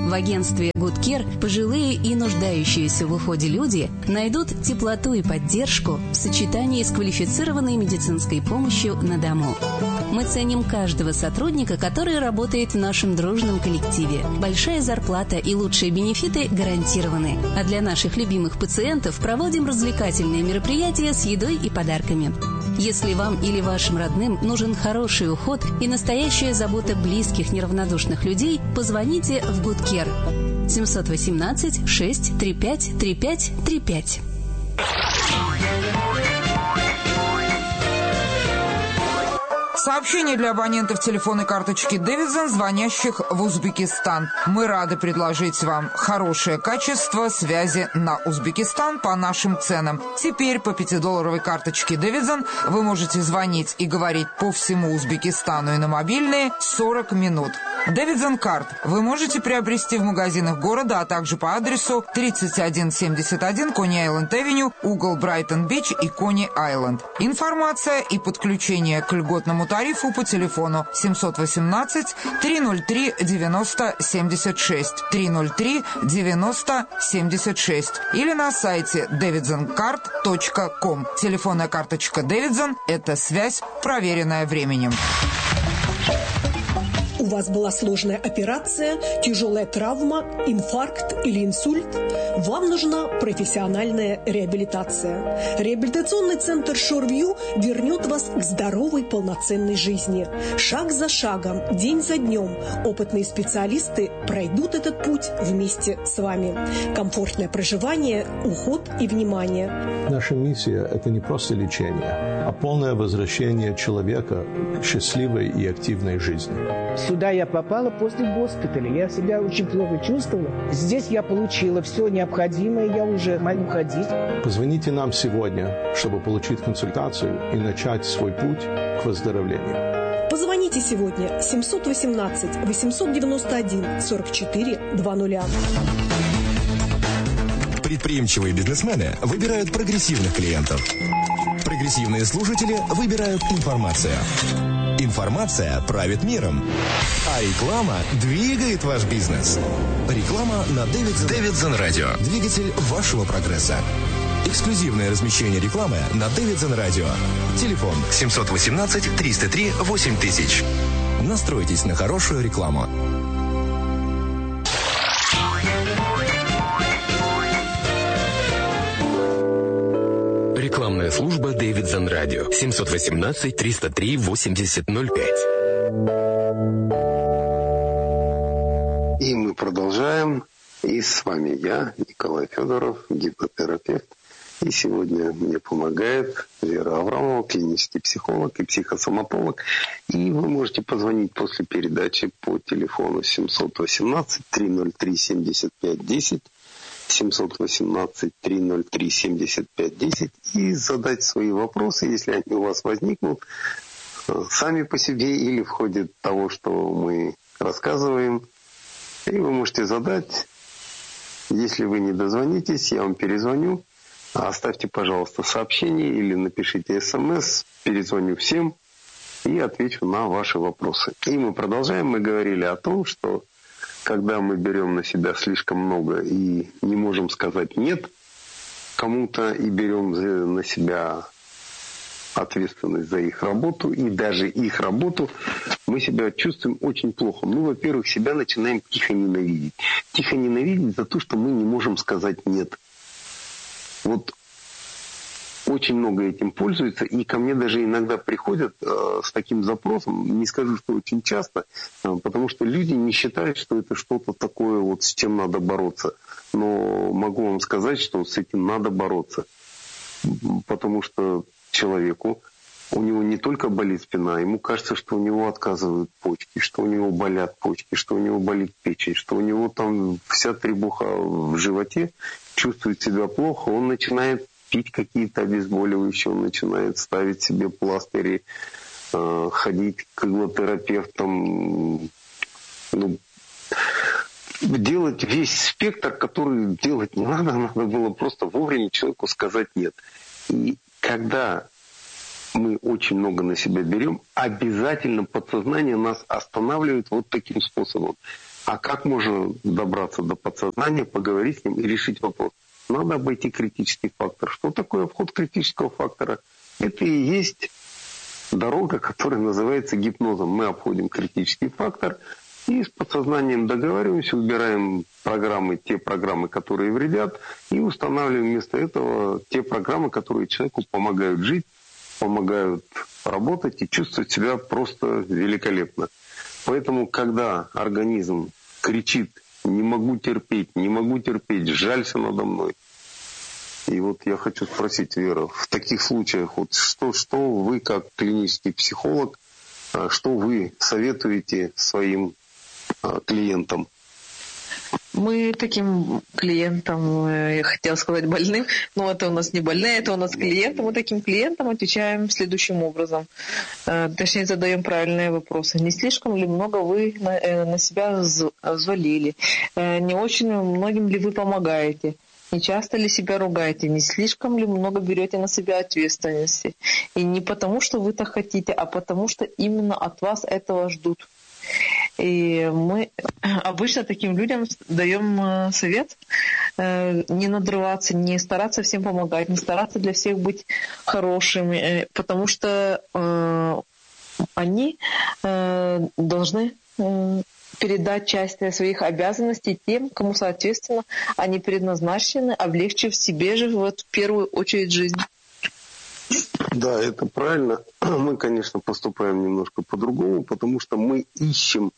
В агентстве Good Care пожилые и нуждающиеся в уходе люди найдут теплоту и поддержку в сочетании с квалифицированной медицинской помощью на дому. Мы ценим каждого сотрудника, который работает в нашем дружном коллективе. Большая зарплата и лучшие бенефиты гарантированы. А для наших любимых пациентов проводим развлекательные мероприятия с едой и подарками. Если вам или вашим родным нужен хороший уход и настоящая забота близких неравнодушных людей, позвоните в Good Care 718 635 3535. Сообщение для абонентов телефонной карточки Davidson, звонящих в Узбекистан. Мы рады предложить вам хорошее качество связи на Узбекистан по нашим ценам. Теперь по 5-долларовой карточке Davidson вы можете звонить и говорить по всему Узбекистану и на мобильные 40 минут. Davidson Card вы можете приобрести в магазинах города, а также по адресу 3171 Кони-Айленд-Авеню, угол Брайтон-Бич и Кони-Айленд. Информация и подключение к льготному тарифу по телефону 718-303-9076, 303-9076 или на сайте davidsoncard.com. Телефонная карточка Davidson – это связь, проверенная временем. У вас была сложная операция, тяжелая травма, инфаркт или инсульт? Вам нужна профессиональная реабилитация. Реабилитационный центр Шорвью вернет вас к здоровой, полноценной жизни. Шаг за шагом, день за днем опытные специалисты пройдут этот путь вместе с вами. Комфортное проживание, уход и внимание. Наша миссия – это не просто лечение, а полное возвращение человека к счастливой и активной жизни. Сюда я попала после госпиталя. Я себя очень плохо чувствовала. Здесь я получила все необходимое. Я уже могу ходить. Позвоните нам сегодня, чтобы получить консультацию и начать свой путь к выздоровлению. Позвоните сегодня 718-891-44-00. Предприимчивые бизнесмены выбирают прогрессивных клиентов. Прогрессивные слушатели выбирают информацию. Информация правит миром, а реклама двигает ваш бизнес. Реклама на Davidson Radio. Двигатель вашего прогресса. Эксклюзивное размещение рекламы на Davidson Radio. Телефон 718-303-8000. Настройтесь на хорошую рекламу. Рекламная служба Davidson Radio. 718-303-8005. И мы продолжаем. И с вами я, Николай Федоров, гипнотерапевт. И сегодня мне помогает Вера Аврамова, клинический психолог и психосоматолог. И вы можете позвонить после передачи по телефону 718-303-7510. 718-303-7510 и задать свои вопросы, если они у вас возникнут, сами по себе или в ходе того, что мы рассказываем. И вы можете задать. Если вы не дозвонитесь, я вам перезвоню. Оставьте, пожалуйста, сообщение или напишите СМС. Перезвоню всем и отвечу на ваши вопросы. И мы продолжаем. Мы говорили о том, что когда мы берем на себя слишком много и не можем сказать «нет» кому-то, и берем на себя ответственность за их работу, и даже их работу, мы себя чувствуем очень плохо. Мы, во-первых, себя начинаем тихо ненавидеть. Тихо ненавидеть за то, что мы не можем сказать «нет». Вот очень много этим пользуются, и ко мне даже иногда приходят с таким запросом, не скажу, что очень часто, потому что люди не считают, что это что-то такое, вот, с чем надо бороться. Но могу вам сказать, что с этим надо бороться, потому что человеку, у него не только болит спина, ему кажется, что у него отказывают почки, что у него болят почки, что у него болит печень, что у него там вся требуха в животе, чувствует себя плохо, он начинает пить какие-то обезболивающие, он начинает ставить себе пластыри, ходить к иглотерапевтам, делать весь спектр, который делать не надо, надо было просто вовремя человеку сказать «нет». И когда мы очень много на себя берем, обязательно подсознание нас останавливает вот таким способом. А как можно добраться до подсознания, поговорить с ним и решить вопрос? Надо обойти критический фактор. Что такое обход критического фактора? Это и есть дорога, которая называется гипнозом. Мы обходим критический фактор и с подсознанием договариваемся, убираем те программы, которые вредят, и устанавливаем вместо этого те программы, которые человеку помогают жить, помогают работать и чувствовать себя просто великолепно. Поэтому, когда организм кричит: не могу терпеть, жалься надо мной. И вот я хочу спросить, Вера, в таких случаях, вот что вы, как клинический психолог, что вы советуете своим клиентам? Мы таким клиентам, я хотела сказать больным, но это у нас не больные, это у нас клиенты. Мы таким клиентам отвечаем следующим образом. Точнее, задаем правильные вопросы. Не слишком ли много вы на себя взвалили? Не очень многим ли вы помогаете? Не часто ли себя ругаете? Не слишком ли много берете на себя ответственности? И не потому, что вы так хотите, а потому, что именно от вас этого ждут. И мы обычно таким людям даем совет не надрываться, не стараться всем помогать, не стараться для всех быть хорошими, потому что они должны передать часть своих обязанностей тем, кому, соответственно, они предназначены, облегчив себе же в первую очередь жизнь. Да, это правильно. Мы, конечно, поступаем немножко по-другому, потому что мы ищем.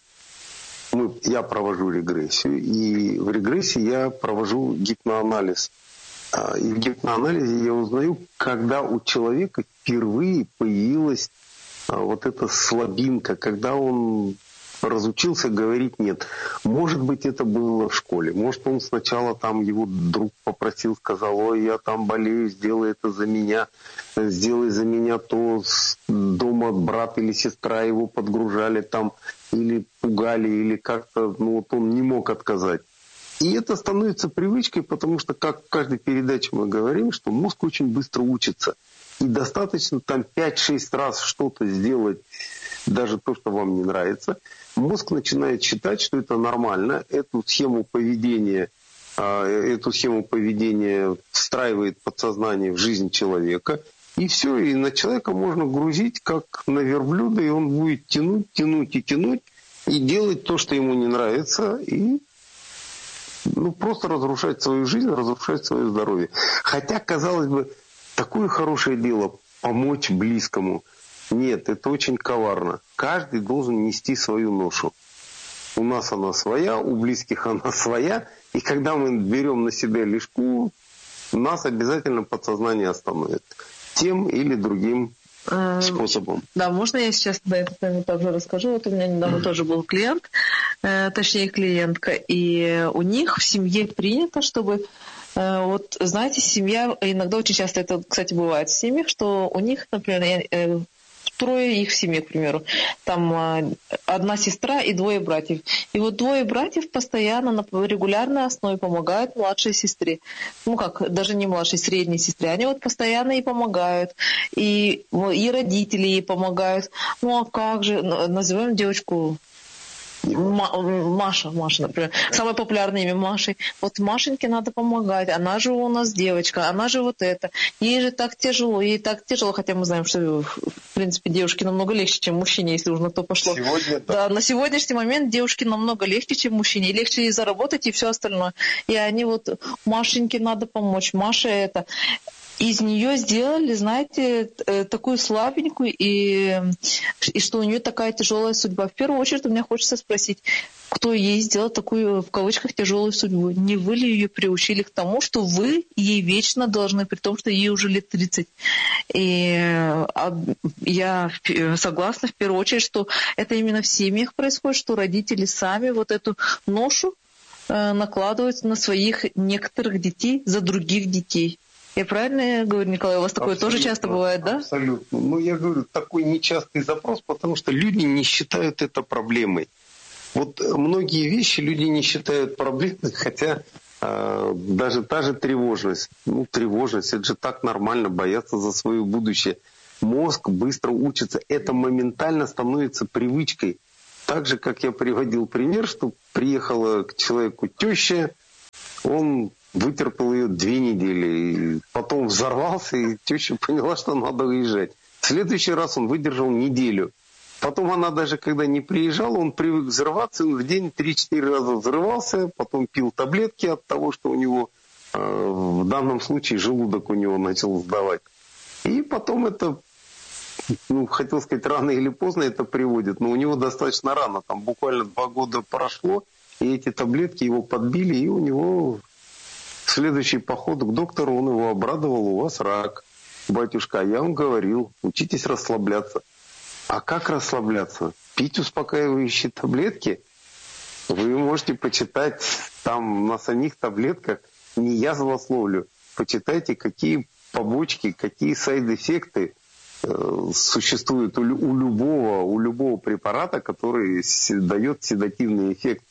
Я провожу регрессию, и в регрессии я провожу гипноанализ. И в гипноанализе я узнаю, когда у человека впервые появилась вот эта слабинка, когда он разучился говорить «нет». Может быть, это было в школе. Может, он сначала там его друг попросил, сказал: ой, я там болею, сделай это за меня, сделай за меня то. Дома брат или сестра его подгружали там, или пугали, или как-то, вот он не мог отказать. И это становится привычкой, потому что, как в каждой передаче мы говорим, что мозг очень быстро учится. И достаточно там 5-6 раз что-то сделать, даже то, что вам не нравится, мозг начинает считать, что это нормально. Эту схему поведения встраивает подсознание в жизнь человека. И все, и на человека можно грузить, как на верблюда, и он будет тянуть, и делать то, что ему не нравится, и просто разрушать свою жизнь, разрушать свое здоровье. Хотя, казалось бы, такое хорошее дело — помочь близкому. Нет, это очень коварно. Каждый должен нести свою ношу. У нас она своя, у близких она своя. И когда мы берем на себя лишку, нас обязательно подсознание остановит тем или другим способом. Да, можно я сейчас на эту тему также расскажу? Вот у меня недавно тоже был клиент, точнее клиентка, и у них в семье принято, чтобы... Вот, знаете, семья, иногда очень часто это, кстати, бывает в семьях, что у них, например, трое их в семье, к примеру. Там одна сестра и двое братьев. И вот двое братьев постоянно на регулярной основе помогают младшей сестре. Даже не младшей, средней сестре. Они вот постоянно ей помогают. И родители ей помогают. А как же? Назовем девочку... Маша, например. Самое популярное имя Маши. Вот Машеньке надо помогать. Она же у нас девочка, она же вот это. Ей же так тяжело, хотя мы знаем, что в принципе девушке намного легче, чем мужчине, если уж на то пошло. Да, на сегодняшний момент девушке намного легче, чем мужчине. И легче ей заработать и все остальное. И они Машеньке надо помочь, Маше это. Из нее сделали, знаете, такую слабенькую, и что у нее такая тяжелая судьба. В первую очередь, у меня хочется спросить, кто ей сделал такую, в кавычках, тяжелую судьбу? Не вы ли ее приучили к тому, что вы ей вечно должны, при том, что ей уже лет 30? И я согласна, в первую очередь, что это именно в семьях происходит, что родители сами вот эту ношу накладывают на своих некоторых детей за других детей. Я правильно говорю, Николай, у вас такое тоже часто бывает, да? Абсолютно. Я говорю, такой нечастый запрос, потому что люди не считают это проблемой. Вот многие вещи люди не считают проблемой, хотя даже та же тревожность. Тревожность, это же так нормально, бояться за свое будущее. Мозг быстро учится, это моментально становится привычкой. Так же, как я приводил пример, что приехала к человеку теща, он вытерпел ее 2 недели, и потом взорвался, и теща поняла, что надо уезжать. В следующий раз он выдержал неделю. Потом она даже, когда не приезжала, он привык взрываться, он в день 3-4 раза взрывался, потом пил таблетки от того, что у него в данном случае желудок у него начал сдавать. И потом это, хотел сказать, рано или поздно это приводит, но у него достаточно рано, там буквально 2 года прошло, и эти таблетки его подбили, и у него следующий поход к доктору, он его обрадовал: у вас рак, батюшка, а я вам говорил, учитесь расслабляться. А как расслабляться? Пить успокаивающие таблетки? Вы можете почитать там на самих таблетках, не я злословлю, почитайте, какие побочки, какие сайд-эффекты существуют у любого препарата, который дает седативный эффект.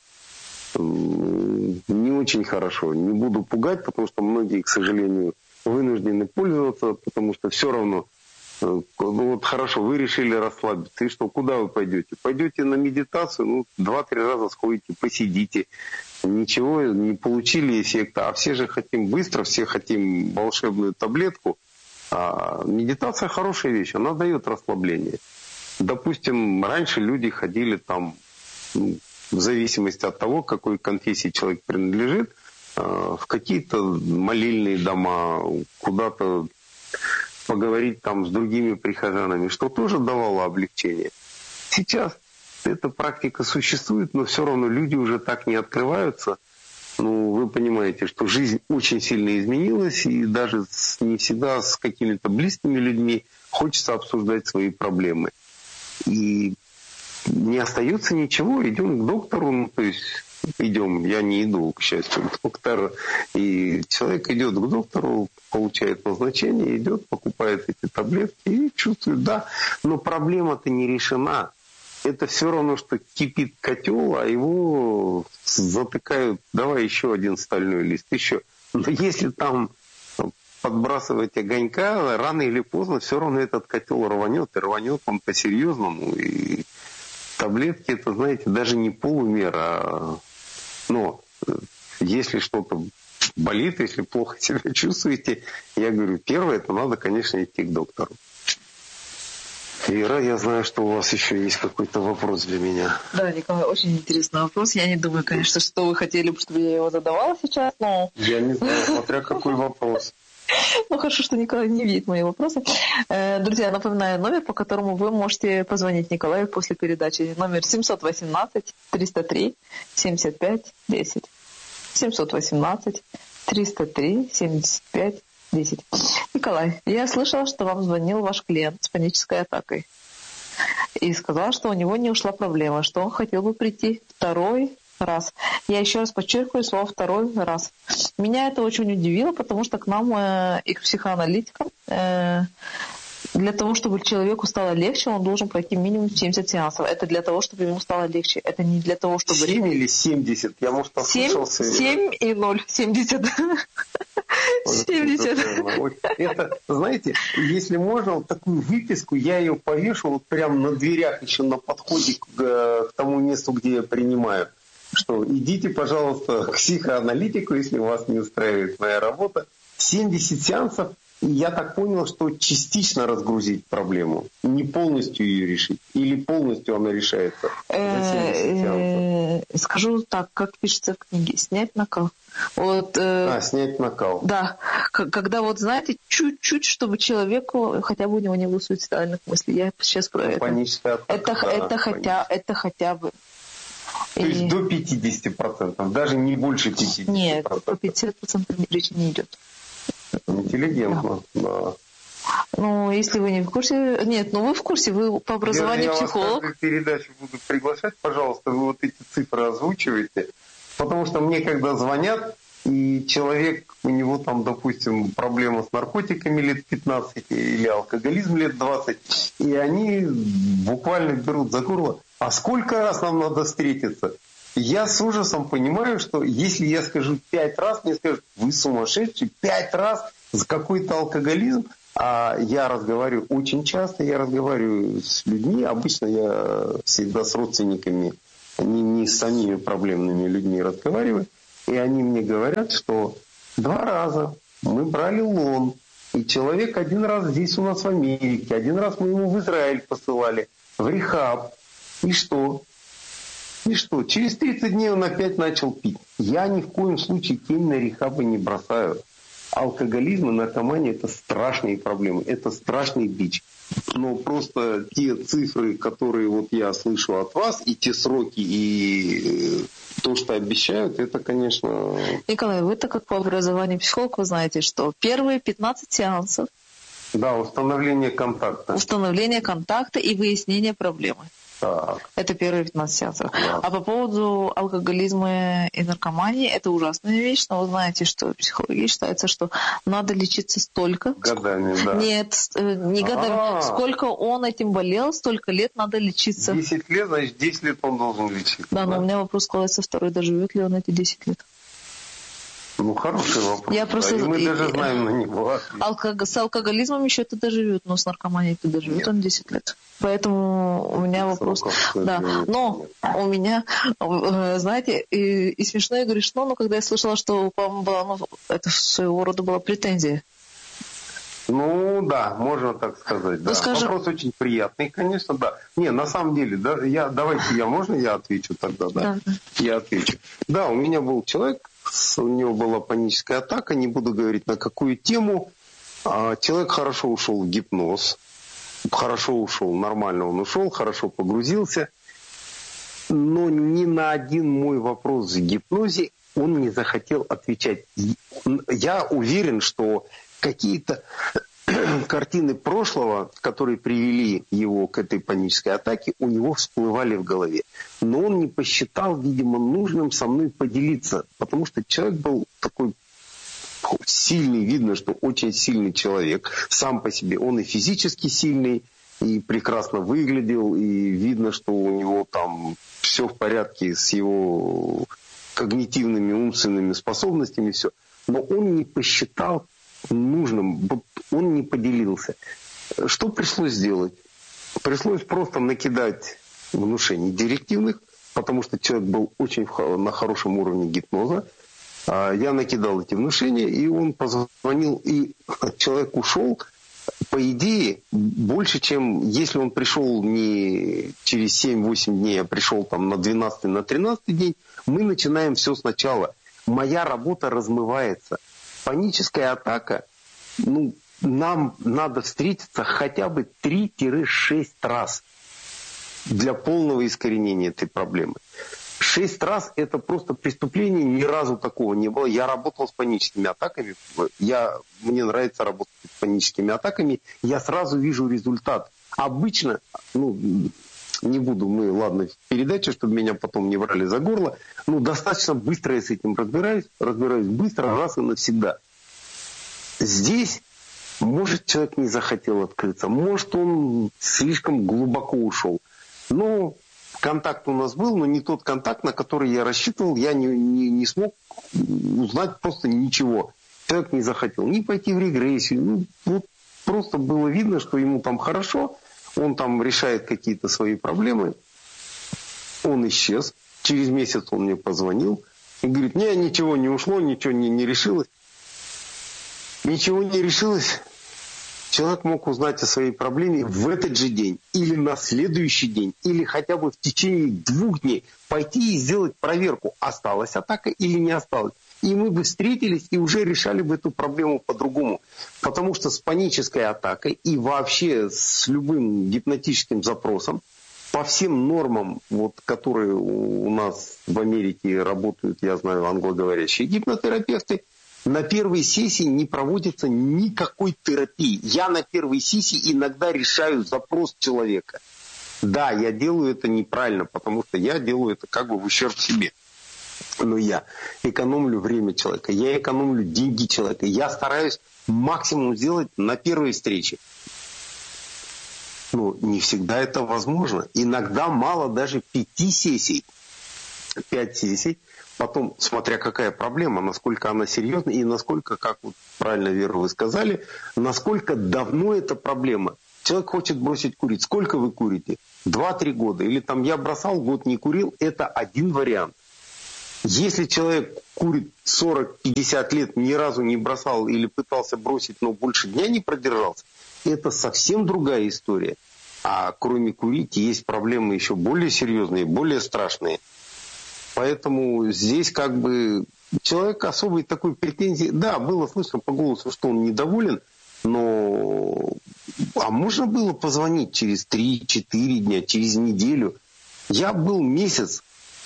Не очень хорошо. Не буду пугать, потому что многие, к сожалению, вынуждены пользоваться, потому что все равно, хорошо, вы решили расслабиться, и что, куда вы пойдете? Пойдете на медитацию, 2-3 раза сходите, посидите, ничего не получили эффекта, а все же хотим быстро, все хотим волшебную таблетку, а медитация хорошая вещь, она дает расслабление. Допустим, раньше люди ходили там, в зависимости от того, к какой конфессии человек принадлежит, в какие-то молельные дома, куда-то поговорить там с другими прихожанами, что тоже давало облегчение. Сейчас эта практика существует, но все равно люди уже так не открываются. Вы понимаете, что жизнь очень сильно изменилась, и даже не всегда с какими-то близкими людьми хочется обсуждать свои проблемы. И не остается ничего, идем к доктору, то есть идем, я не иду, к счастью, к доктору, и человек идет к доктору, получает назначение, идет, покупает эти таблетки и чувствует, да, но проблема-то не решена. Это все равно, что кипит котел, а его затыкают, давай еще один стальной лист, еще. Но если там подбрасывать огонька, рано или поздно все равно этот котел рванет, и рванет он по-серьезному. И таблетки, это, знаете, даже не полумера. Но если что-то болит, если плохо себя чувствуете, я говорю, первое, это надо, конечно, идти к доктору. Ира, я знаю, что у вас еще есть какой-то вопрос для меня. Да, Николай, очень интересный вопрос. Я не думаю, конечно, что вы хотели бы, чтобы я его задавала сейчас, но... Я не знаю, смотря какой вопрос. Хорошо, что Николай не видит мои вопросы. Друзья, напоминаю номер, по которому вы можете позвонить Николаю после передачи. Номер 718-303-75-10. 718-303-75-10. Николай, я слышала, что вам звонил ваш клиент с панической атакой. И сказал, что у него не ушла проблема, что он хотел бы прийти 2 раз. Я еще раз подчеркиваю слово 2 раз. Меня это очень удивило, потому что к нам, и к психоаналитикам, для того, чтобы человеку стало легче, он должен пройти минимум 70 сеансов. Это для того, чтобы ему стало легче. Это не для того, чтобы... 7 или 70? Я, может, ослышался. 7 и 0. 70. 70. Это, знаете, если можно, вот такую выписку, я ее повешу вот прямо на дверях, еще на подходе к тому месту, где я принимаю. Что идите, пожалуйста, к психоаналитику, если вас не устраивает моя работа. 70 сеансов. Я так понял, что частично разгрузить проблему, не полностью ее решить, или полностью она решается за 70 сеансов. Скажу так, как пишется в книге, снять накал. Снять накал. Да, когда знаете, чуть-чуть, чтобы человеку, хотя бы у него не было суицидальных мыслей. Я сейчас про это. Паническая атака. Это хотя бы. То есть до 50%, даже не больше 50%. Нет, по 50% речи не идет. Интеллигентно, да. Если вы не в курсе... Нет, вы в курсе, вы по образованию психолог. Я вас в передачу буду приглашать, пожалуйста, вы вот эти цифры озвучиваете, потому что мне когда звонят, и человек, у него там, допустим, проблема с наркотиками лет 15 или алкоголизм лет 20, и они буквально берут за горло, а сколько раз нам надо встретиться? Я с ужасом понимаю, что если я скажу 5 раз, мне скажут, вы сумасшедший, 5 раз за какой-то алкоголизм, А я разговариваю очень часто, я разговариваю с людьми, обычно я всегда с родственниками, не с самими проблемными людьми разговариваю, и они мне говорят, что 2 раза мы брали лон, и человек 1 раз здесь у нас в Америке, 1 раз мы ему в Израиль посылали, в рехаб. И что? И что? Через 30 дней он опять начал пить. Я ни в коем случае тень на рехабы не бросаю. Алкоголизм и наркомания – это страшные проблемы, это страшный бич. Но просто те цифры, которые вот я слышу от вас, и те сроки, и то, что обещают, это, конечно... Николай, вы-то как по образованию психолог, вы знаете, что первые 15 сеансов... Да, установление контакта. Установление контакта и выяснение проблемы. Так. Это первые 15 сеансов. Да. А по поводу алкоголизма и наркомании, это ужасная вещь, но вы знаете, что в психологии считается, что надо лечиться столько... Годами, да. Нет, не годами. Сколько он этим болел, столько лет надо лечиться. 10 лет, значит, 10 лет он должен лечиться. Да, но у меня вопрос складывается второй, доживет ли он эти 10 лет? Ну, хороший вопрос. Я просто... И мы даже знаем на него. С алкоголизмом еще это доживет, но с наркоманией это доживет он 10 лет. Поэтому у меня вопрос... Да, но у меня, знаете, и смешно, и грешно, но когда я слышала, что, по-моему, была, это своего рода была претензия. Ну, да, можно так сказать. Да. Вопрос очень приятный, конечно, да. Не, на самом деле, да, можно я отвечу тогда, да? Да. Я отвечу. Да, у меня был человек, у него была паническая атака, не буду говорить на какую тему. Человек хорошо ушел в гипноз, хорошо ушел, нормально он ушел, хорошо погрузился. Но ни на один мой вопрос в гипнозе он не захотел отвечать. Я уверен, что какие-то картины прошлого, которые привели его к этой панической атаке, у него всплывали в голове. Но он не посчитал, видимо, нужным со мной поделиться, потому что человек был такой сильный, видно, что очень сильный человек. Сам по себе он и физически сильный, и прекрасно выглядел, и видно, что у него там все в порядке с его когнитивными, умственными способностями, все. Но он не посчитал нужным, он не поделился. Что пришлось сделать? Пришлось просто накидать внушений директивных, потому что человек был очень на хорошем уровне гипноза. Я накидал эти внушения, и он позвонил, и человек ушел, по идее, больше, чем если он пришел не через 7-8 дней, а пришел там на 12-й, на 13-й день, мы начинаем все сначала. Моя работа размывается. Паническая атака, нам надо встретиться хотя бы 3-6 раз для полного искоренения этой проблемы. 6 раз это просто преступление, ни разу такого не было. Я работал с паническими атаками, мне нравится работать с паническими атаками, я сразу вижу результат. Обычно, не буду, ладно, передача, чтобы меня потом не брали за горло, достаточно быстро я с этим разбираюсь быстро, раз и навсегда. Здесь, может, человек не захотел открыться, может, он слишком глубоко ушел. Но контакт у нас был, но не тот контакт, на который я рассчитывал, я не смог узнать просто ничего. Человек не захотел ни пойти в регрессию, просто было видно, что ему там хорошо, он там решает какие-то свои проблемы. Он исчез. Через месяц он мне позвонил и говорит, ничего не ушло, ничего не решилось. Ничего не решилось. Человек мог узнать о своей проблеме в этот же день, или на следующий день, или хотя бы в течение 2 дней пойти и сделать проверку, осталась атака или не осталась. И мы бы встретились и уже решали бы эту проблему по-другому. Потому что с панической атакой и вообще с любым гипнотическим запросом, по всем нормам, которые у нас в Америке работают, я знаю, англоговорящие гипнотерапевты, на первой сессии не проводится никакой терапии. Я на первой сессии иногда решаю запрос человека. Да, я делаю это неправильно, потому что я делаю это как бы в ущерб себе. Но я экономлю время человека, я экономлю деньги человека. Я стараюсь максимум сделать на первой встрече. Не всегда это возможно. Иногда мало даже 5 сессий. 5 сессий. Потом, смотря какая проблема, насколько она серьезна и насколько, как вот правильно, Вера, вы сказали, насколько давно эта проблема. Человек хочет бросить курить. Сколько вы курите? 2-3 года. Или там я бросал, год не курил. Это один вариант. Если человек курит 40-50 лет, ни разу не бросал или пытался бросить, но больше дня не продержался, это совсем другая история. А кроме курить есть проблемы еще более серьезные, более страшные. Поэтому здесь как бы человек особой такой претензии... Да, было слышно по голосу, что он недоволен, но... А можно было позвонить через 3-4 дня, через неделю? Я был месяц.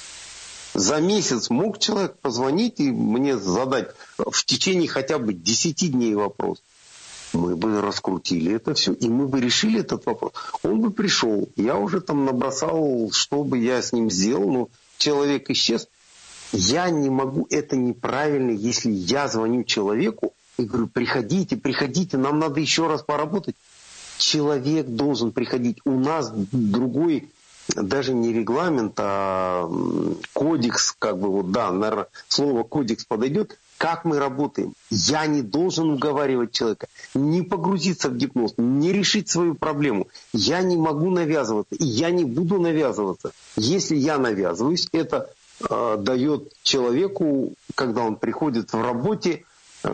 За месяц мог человек позвонить и мне задать в течение хотя бы 10 дней вопрос. Мы бы раскрутили это все, и мы бы решили этот вопрос. Он бы пришел, я уже там набросал, что бы я с ним сделал, но человек исчез. Я не могу, это неправильно, если я звоню человеку и говорю, приходите, приходите, нам надо еще раз поработать. Человек должен приходить. У нас другой, даже не регламент, а кодекс, как бы вот, да, наверное, слово кодекс подойдет. Как мы работаем? Я не должен уговаривать человека, не погрузиться в гипноз, не решить свою проблему. Я не могу навязываться, и я не буду навязываться. Если я навязываюсь, это дает человеку, когда он приходит в работе,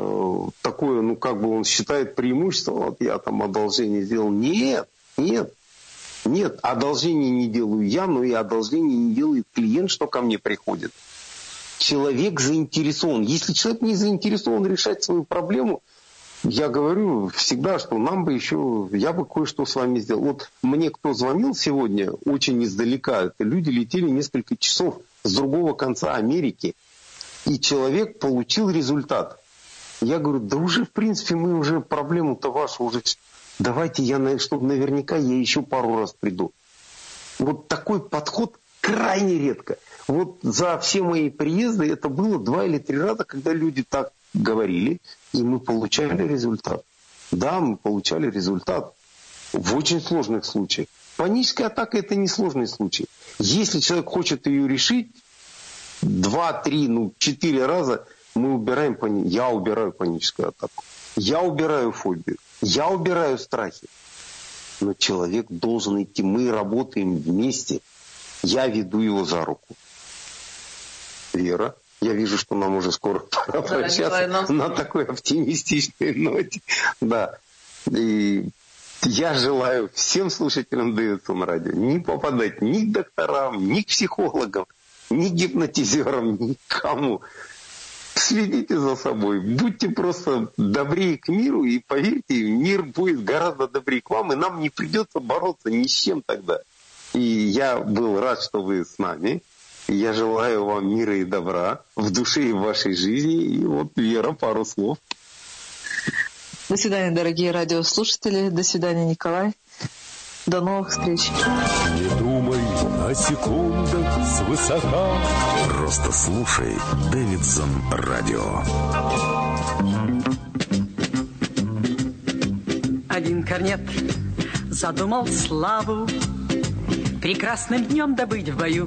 такое, ну как бы он считает преимущество, вот я там одолжение сделал. Нет, нет, нет, одолжение не делаю я, но и одолжение не делает клиент, что ко мне приходит. Человек заинтересован. Если человек не заинтересован решать свою проблему, я говорю всегда, что нам бы еще, я бы кое-что с вами сделал. Вот мне кто звонил сегодня очень издалека, это люди летели несколько часов с другого конца Америки, и человек получил результат. Я говорю, да уже в принципе мы уже проблему-то вашу уже, давайте я, чтобы наверняка я еще пару раз приду. Вот такой подход крайне редко. Вот за все мои приезды это было 2 или 3 раза, когда люди так говорили, и мы получали результат. Да, мы получали результат в очень сложных случаях. Паническая атака – это не сложный случай. Если человек хочет ее решить, 2, 3, 4 раза мы убираем я убираю паническую атаку. Я убираю фобию. Я убираю страхи. Но человек должен идти. Мы работаем вместе. Я веду его за руку. Вера, я вижу, что нам уже скоро пора прощаться на такой оптимистичной ноте. Да. И я желаю всем слушателям Дэвидсон радио не попадать ни к докторам, ни к психологам, ни к гипнотизерам, никому. Следите за собой, будьте просто добрее к миру, и поверьте, мир будет гораздо добрее к вам, и нам не придется бороться ни с чем тогда. И я был рад, что вы с нами. Я желаю вам мира и добра в душе и в вашей жизни. И вот, Вера, пару слов. До свидания, дорогие радиослушатели. До свидания, Николай. До новых встреч. Не думай о секундах свысока. Просто слушай Дэвидсон радио. Один корнет задумал славу прекрасным днем добыть в бою.